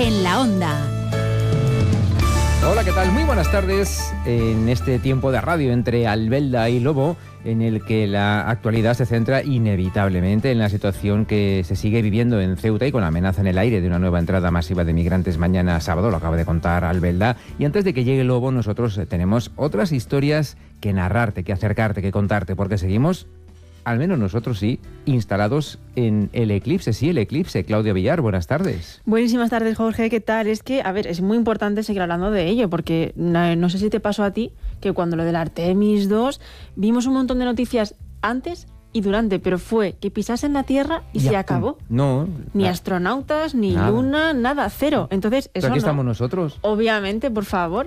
en la Onda. Hola, ¿qué tal? Muy buenas tardes en este tiempo de radio entre Albelda y Lobo, en el que la actualidad se centra inevitablemente en la situación que se sigue viviendo en Ceuta y con la amenaza en el aire de una nueva entrada masiva de migrantes mañana sábado, lo acaba de contar Albelda. Y antes de que llegue Lobo, nosotros tenemos otras historias que narrarte, que acercarte, que contarte, porque seguimos, al menos nosotros sí, instalados en el eclipse. Sí, el eclipse. Claudia Villar, buenas tardes. Buenísimas tardes, Jorge, ¿qué tal? Es que, a ver, es muy importante seguir hablando de ello, porque no sé si te pasó a ti, que cuando lo del Artemis 2, vimos un montón de noticias antes y durante, pero fue que pisasen la Tierra y se acabó. No. Ni astronautas, ni nada. luna, nada, cero. Entonces, eso ¿Pero aquí no. estamos nosotros? Obviamente, por favor.